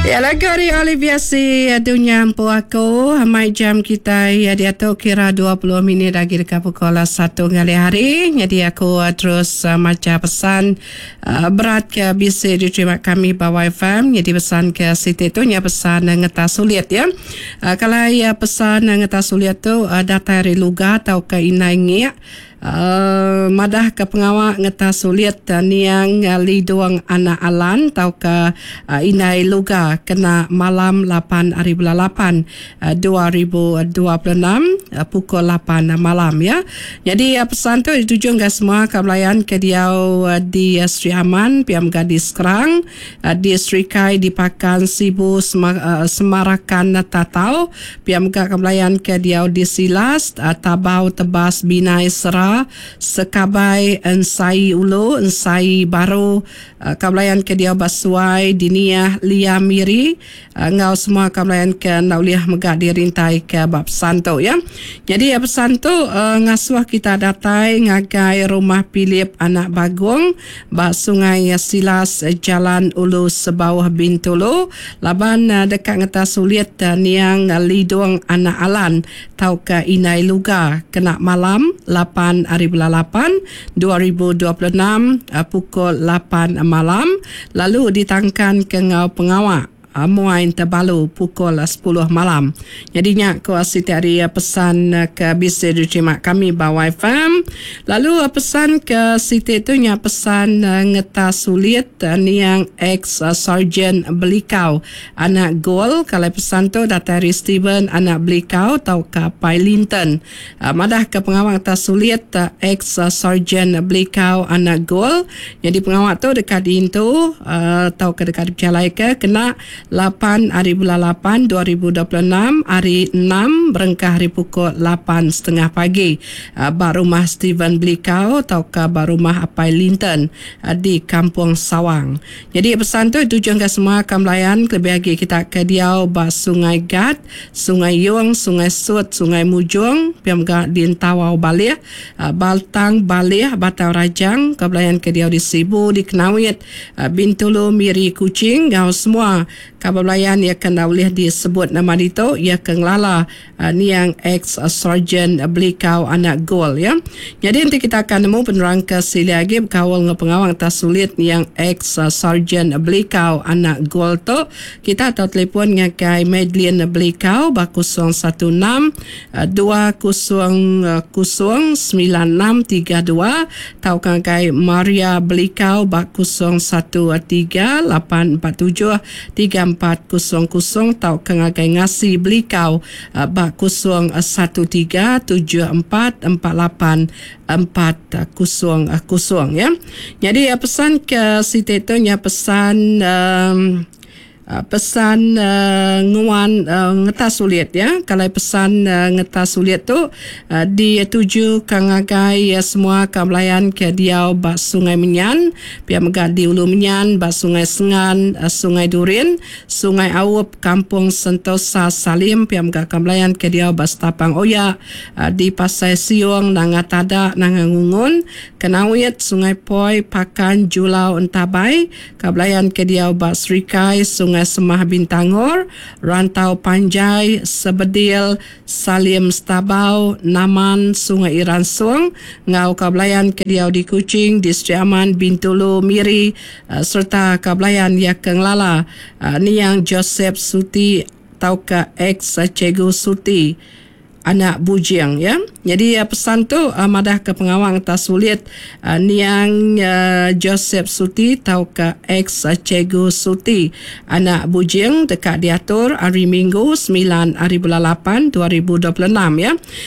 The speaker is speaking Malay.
Ya lagu hari Olivia si dunia empu aku mai jam kita ya dia tu kira 20 minit lagi dekat pukul 1 kali hari. Jadi aku terus macam pesan berat ke bisa diterima kami Bawai FM. Jadi pesan ke Siti tu nya pesan ngetas sulit ya. Kalau ya pesan ngetas sulit tu data dari luga atau ke inai ngiak madah ke pengawak ngetas sulit niang liduang anak alan tau ke inai luga kena malam 8 hari bulan 8 2026 pukul 8 malam ya. Jadi pesan tu dituju ke semua kebelayan ke diau di Sri Aman piam gadis Kerang di Sri Kai di Pakan Sibu Semarakan Tatau piam kebelayan ke diau di Silas Tabau Tebas Binai Sera Sekabai Ensai Ulu Ensai Baru kabelayan ke dia Basuai Diniah Lia Miri ngau semua kabelayan ke nauliah megak dirintai ke bab santo ya. Jadi pesan tu ngasuh kita datai ngagai rumah Pilip anak Bagong bak Sungai Silas Jalan Ulu Sebawah Bintulu laban dekat ngetas sulit niang liduang anak alan tau ke inai luga kena malam 8 hari bulan 8 2026 pukul 8 malam lalu ditangkan ke ngau pengawak Muain Tebalu pukul 10 malam. Jadinya aku Siti hari pesan ke bisa diterima kami Bawai FM. Lalu pesan ke Siti tu nya pesan ngetas sulit niang ex Sergeant Belikau anak Gol. Kalau pesan tu dari Steven anak Belikau tau ke Pai Linton. Madah ke pengawal ngetas sulit ex Sergeant Belikau anak Gol. Jadi pengawal tu dekat di itu tau ke dekat berjalai ke kena 8 hari bulan 8 2026 hari 6 berengkah hari pukul 8.30 pagi barumah Steven Belikau atau ke barumah Apai Linton di Kampung Sawang. Jadi pesan tu tujuan ke semua kamlayan lebih lagi kita ke diau ba Sungai Gat, Sungai Yung, Sungai Sut, Sungai Mujung, piam ga di Tawau Balih, Baltang Balih, Batau Rajang, kamlayan ke diau di Sibu, di Kenawit, Bintulu, Miri Kucing, ngau semua kabelayan ia kena boleh disebut nama itu ia kenglala niang ex Sergeant Belikau anak Gol ya. Jadi nanti kita akan nemu penerang ke sili lagi berkawal dengan pengawang tas sulit niang ex Sergeant Belikau anak Gol tu kita atau telefon dengan kai Madeleine Belikau ba 016 200 9632 tau kan kai Maria Belikau ba 013 847 3400 tau kengagai ngasi Belikau bak 013744840 ya. Jadi pesan ke Siti tu nya pesan pesan nguan ngetas sulit ya. Kalau pesan ngetas sulit tu dituju kangagai semua kabelayan ke diau ba Sungai Menyan, pia megad di Ulu Menyan, ba Sungai Sengan, Sungai Durin, Sungai Awup, Kampung Sentosa Salim, pia megad kabelayan ke diau ba Setapang Oya, di Pasai Siong, Nangatada, Nangangungun, Kenawit, Sungai Poi, Pakan, Julau, Entabai, kabelayan ke diau ba Serikai, Sungai Semah Bintangor, Rantau Panjai, Sebedil, Salim Stabau, Naman, Sungai Iransung, ngau kabelayan ke diau di Kuching, di Sri Aman, Bintulu, Miri, serta kabelayan ya kenglala niang Joseph Suti tau ke ex Cikgu Suti anak Bujing ya. Jadi pesan tu madah ke pengawang tas sulit niang Joseph Suti tau ke ex Cikgu Suti anak Bujing dekat diatur hari Minggu 9 hari bulan 8 2026 ya.